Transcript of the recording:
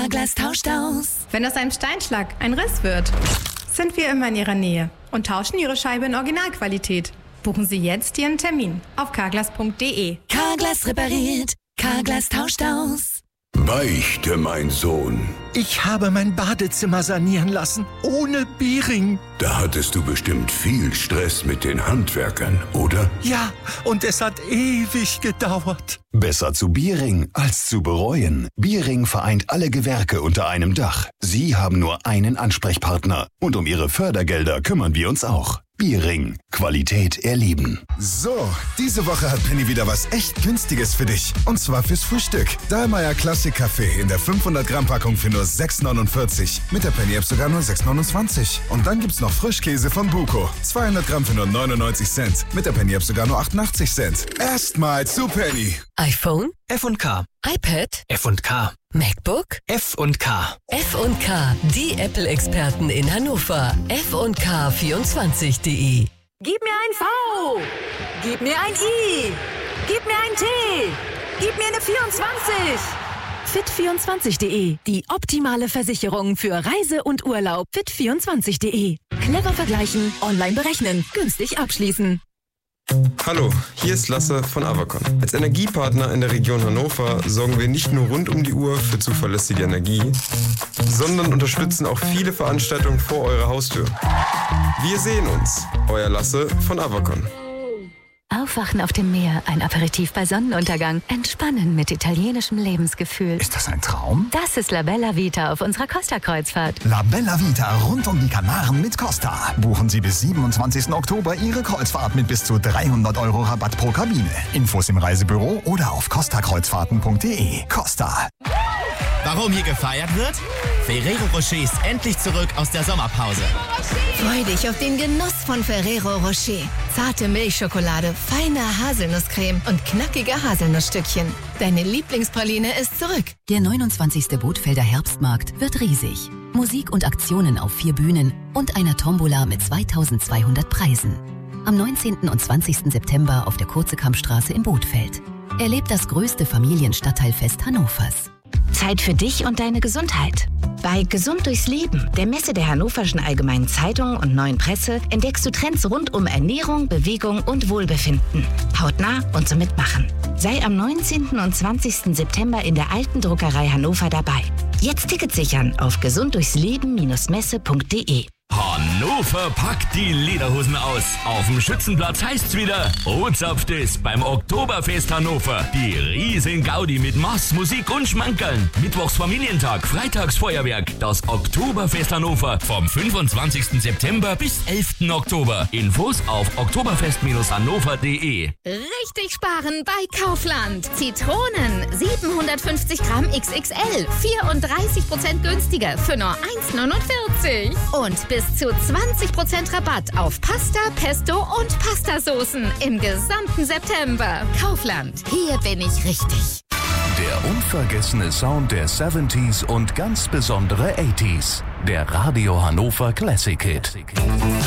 Carglass tauscht aus. Wenn aus einem Steinschlag ein Riss wird, sind wir immer in Ihrer Nähe und tauschen Ihre Scheibe in Originalqualität. Buchen Sie jetzt Ihren Termin auf carglass.de. Carglass repariert, Carglass tauscht aus. Beichte, mein Sohn. Ich habe mein Badezimmer sanieren lassen, ohne Biering. Da hattest du bestimmt viel Stress mit den Handwerkern, oder? Ja, und es hat ewig gedauert. Besser zu Biering als zu bereuen. Biering vereint alle Gewerke unter einem Dach. Sie haben nur einen Ansprechpartner. Und um Ihre Fördergelder kümmern wir uns auch. Biering. Qualität erleben. So, diese Woche hat Penny wieder was echt Günstiges für dich. Und zwar fürs Frühstück. Dahlmeier Classic Kaffee in der 500-Gramm-Packung für nur 6,49. Mit der Penny-App sogar nur 6,29. Und dann gibt's noch Frischkäse von Buko. 200 Gramm für nur 99 Cent. Mit der Penny-App sogar nur 88 Cent. Erstmal zu Penny. iPhone? F&K. iPad? F&K. MacBook? F&K. F&K, die Apple-Experten in Hannover. fk24.de. Gib mir ein V. Gib mir ein I. Gib mir ein T. Gib mir eine 24. Fit24.de, die optimale Versicherung für Reise und Urlaub. Fit24.de. Clever vergleichen, online berechnen, günstig abschließen. Hallo, hier ist Lasse von Avacon. Als Energiepartner in der Region Hannover sorgen wir nicht nur rund um die Uhr für zuverlässige Energie, sondern unterstützen auch viele Veranstaltungen vor eurer Haustür. Wir sehen uns, euer Lasse von Avacon. Aufwachen auf dem Meer, ein Aperitif bei Sonnenuntergang, entspannen mit italienischem Lebensgefühl. Ist das ein Traum? Das ist La Bella Vita auf unserer Costa-Kreuzfahrt. La Bella Vita rund um die Kanaren mit Costa. Buchen Sie bis 27. Oktober Ihre Kreuzfahrt mit bis zu 300 € Rabatt pro Kabine. Infos im Reisebüro oder auf costakreuzfahrten.de. Costa. Warum hier gefeiert wird? Ferrero Rocher ist endlich zurück aus der Sommerpause. Freu dich auf den Genuss von Ferrero Rocher. Zarte Milchschokolade, feine Haselnusscreme und knackige Haselnussstückchen. Deine Lieblingspraline ist zurück. Der 29. Bootfelder Herbstmarkt wird riesig. Musik und Aktionen auf 4 Bühnen und einer Tombola mit 2200 Preisen. Am 19. und 20. September auf der Kurzekampstraße in Bootfeld. Erlebt das größte Familienstadtteilfest Hannovers. Zeit für dich und deine Gesundheit. Bei Gesund durchs Leben, der Messe der Hannoverschen Allgemeinen Zeitung und Neuen Presse, entdeckst du Trends rund um Ernährung, Bewegung und Wohlbefinden. Hautnah und zum Mitmachen. Sei am 19. und 20. September in der Alten Druckerei Hannover dabei. Jetzt Tickets sichern auf gesunddurchsleben-messe.de. Hannover packt die Lederhosen aus. Auf dem Schützenplatz heißt's wieder Ozapft es beim Oktoberfest Hannover. Die riesen Gaudi mit Mass, Musik und Schmankerln. Mittwochs Familientag, freitags Feuerwerk. Das Oktoberfest Hannover vom 25. September bis 11. Oktober. Infos auf oktoberfest-hannover.de. Richtig sparen bei Kaufland. Zitronen 750 Gramm XXL. 34% günstiger für nur 1,49. Und bis zu 20% Rabatt auf Pasta, Pesto und Pastasoßen im gesamten September. Kaufland, hier bin ich richtig. Der unvergessene Sound der 70s und ganz besondere 80s. Der Radio Hannover Classic Hit.